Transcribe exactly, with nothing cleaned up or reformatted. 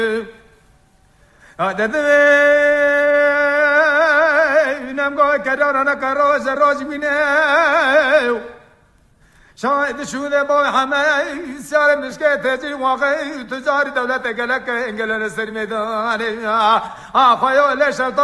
ددم گوی کدارنا کروز روز بینه شاید شده با همه سر مشکل تجی واقعی تجاری دولت گلک انگلن سر میدانه آخوی لشت